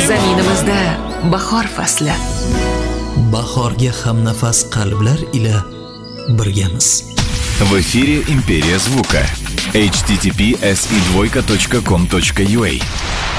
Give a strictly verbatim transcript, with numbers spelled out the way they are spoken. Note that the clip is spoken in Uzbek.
Zaminimizda bahor fasli. Bahorga hamnafas qalblar ila birgamiz. В эфире Империя звука. эйч ти ти пи эс и двойка точка ком точка ю а.